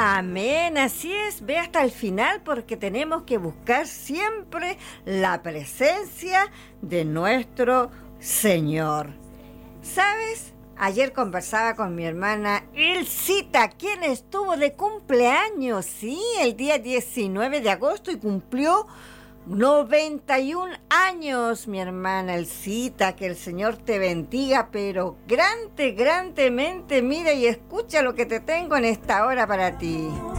Amén, así es, ve hasta el final porque tenemos que buscar siempre la presencia de nuestro Señor. ¿Sabes? Ayer conversaba con mi hermana Ilcita, quien estuvo de cumpleaños, sí, el día 19 de agosto y cumplió 91 años, mi hermana Elcita, que el Señor te bendiga, pero grandemente, mira y escucha lo que te tengo en esta hora para ti.